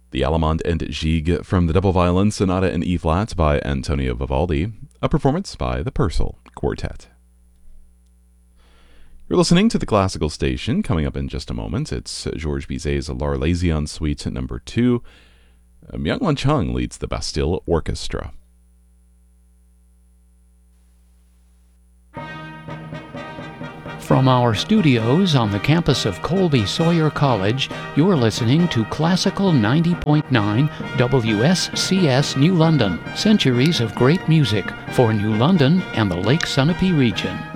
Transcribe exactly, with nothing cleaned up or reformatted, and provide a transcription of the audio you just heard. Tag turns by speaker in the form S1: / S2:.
S1: the Allemande and Gigue from the Double Violin Sonata in E-flat by Antonio Vivaldi, a performance by the Purcell Quartet. You're listening to the Classical Station. Coming up in just a moment, it's Georges Bizet's L'Arlésienne Suite number two. Myung-Whun Chung leads the Bastille Orchestra.
S2: From our studios on the campus of Colby Sawyer College, you're listening to Classical ninety point nine W S C S New London, centuries of great music for New London and the Lake Sunapee region.